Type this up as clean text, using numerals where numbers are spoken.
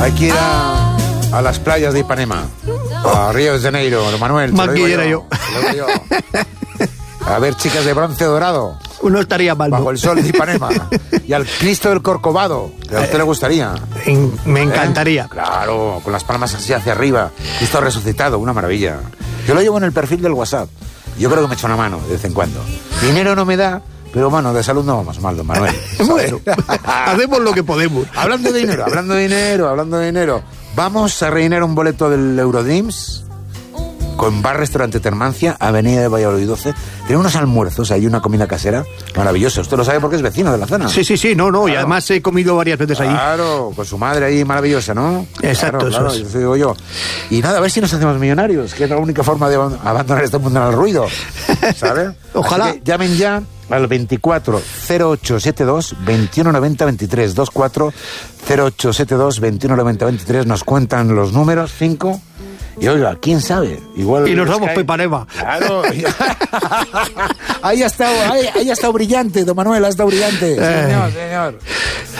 Hay que ir a las playas de Ipanema, a Río de Janeiro, don Manuel. Más quisiera yo. A ver chicas de bronce dorado. No estaría mal. Bajo el sol de Ipanema. Y al Cristo del Corcovado, que a usted le gustaría. Me encantaría. Claro, con las palmas así hacia arriba. Cristo resucitado, una maravilla. Yo lo llevo en el perfil del WhatsApp. Yo creo que me echo una mano de vez en cuando. Dinero no me da, pero bueno, de salud no vamos mal, don Manuel. Bueno, hacemos lo que podemos. Hablando de dinero. Vamos a rellenar un boleto del Eurodreams con bar restaurante Termancia, Avenida de Valladolid 12. Tiene unos almuerzos, hay una comida casera maravillosa. Usted lo sabe porque es vecino de la zona. Sí, no, claro. Y además he comido varias veces allí. Claro, con su madre ahí maravillosa, ¿no? Exacto, claro, eso es. Eso digo yo. Y nada, a ver si nos hacemos millonarios, que es la única forma de abandonar este mundo en el ruido, ¿sabes? Ojalá. Así que llamen ya al 240872 2190 23 240872 2190 23. Nos cuentan los números 5. Y oiga, quién sabe, igual. Y nos vamos para Ipanema. Claro. Ahí ha estado brillante, don Manuel, ha estado brillante. Señor.